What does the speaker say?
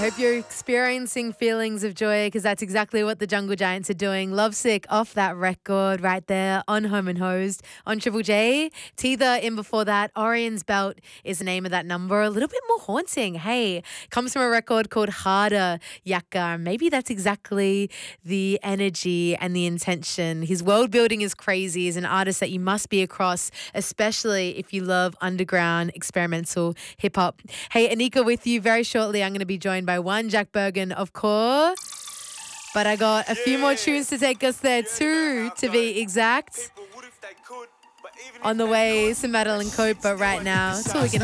hope you're experiencing feelings of joy because that's exactly what the Jungle Giants are doing. Lovesick off that record right there on Home and Hosed on Triple J. Teether in before that. Orion's Belt is the name of that number. A little bit more haunting. Hey, comes from a record called Harder Yaka. Maybe that's exactly the energy and the intention. His world building is crazy. He's an artist that you must be across, especially if you love underground experimental hip hop. Hey, Anika with you very shortly. I'm going to be joined by one Jack Bergen, of course. But I got a few more tunes to take us there too, to be exact. On the way, some Madeline Cope, but right now, it's all we can